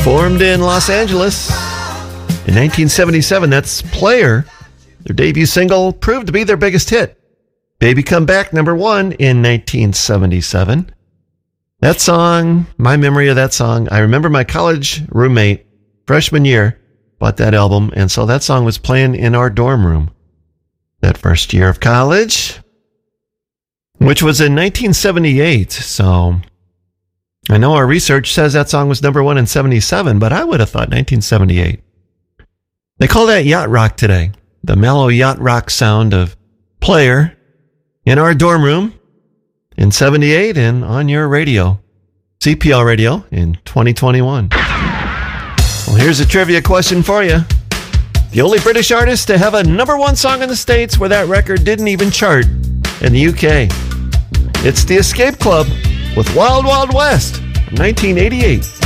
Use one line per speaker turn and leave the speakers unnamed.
Formed in Los Angeles in 1977, that's Player. Their debut single proved to be their biggest hit. Baby Come Back, number 1 in 1977. That song, my memory of that song, I remember my college roommate, freshman year, bought that album, and so that song was playing in our dorm room that first year of college, which was in 1978. So I know our research says that song was number 1 in 77, but I would have thought 1978. They call that yacht rock today. The mellow yacht rock sound of Player in our dorm room in 78 and on your radio, CPL radio in 2021. Well, here's a trivia question for you. The only British artist to have a number 1 song in the States where that record didn't even chart in the UK. It's the Escape Club with Wild Wild West from 1988.